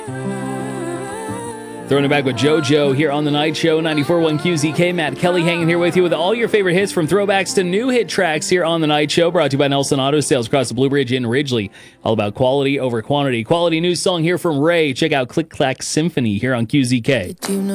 Throwing it back with JoJo here on The Night Show, 94.1 QZK. Matt Kelly hanging here with you with all your favorite hits from throwbacks to new hit tracks here on The Night Show. Brought to you by Nelson Auto Sales across the Blue Bridge in Ridgely. All about quality over quantity. Quality news song here from Ray. Check out Click Clack Symphony here on QZK.